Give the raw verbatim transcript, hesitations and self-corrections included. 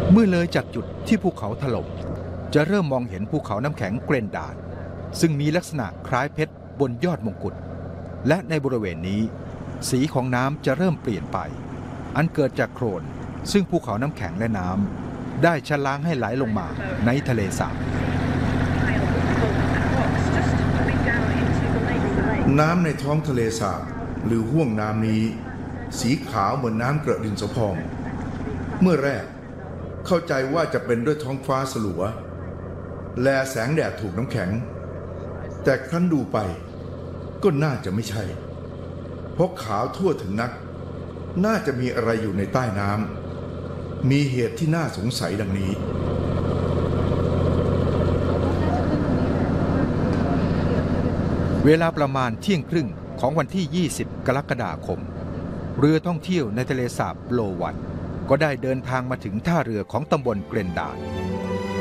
เมื่อเลยจากจุดที่ภูเขาถล่มจะเริ่มมองเห็นภูเขาน้ำแข็งเกรนดาร์ดซึ่งมีลักษณะคล้ายเพชรบนยอดมงกุฎและในบริเวณนี้สีของน้ำจะเริ่มเปลี่ยนไปอันเกิดจากโคลนซึ่งภูเขาน้ำแข็งและน้ำได้ชะล้างให้ไหลลงมาในทะเลสาบน้ำในท้องทะเลสาบหรือห้วงน้ำนี้สีขาวเหมือนน้ำกระดินสะพองเมื่อแรกเข้าใจว่าจะเป็นด้วยท้องฟ้าสลัวแลแสงแดดถูกน้ำแข็งแต่ครั้นดูไปก็น่าจะไม่ใช่เพราะขาวทั่วถึงนักน่าจะมีอะไรอยู่ในใต้น้ำมีเหตุที่น่าสงสัยดังนี้เวลาประมาณเที่ยงครึ่งของวันที่ยี่สิบกรกฎาคมเรือท่องเที่ยวในทะเลสาบโลวันก็ได้เดินทางมาถึงท่าเรือของตำบลเกรนดาร์ด